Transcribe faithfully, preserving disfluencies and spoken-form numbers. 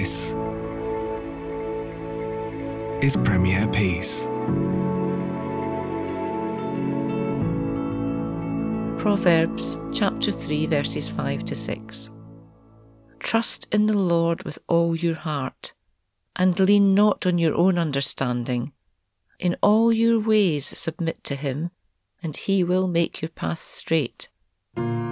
This is Premier Peace. Proverbs chapter three verses five to six. Trust in the Lord with all your heart, and lean not on your own understanding. In all your ways submit to him, and he will make your paths straight.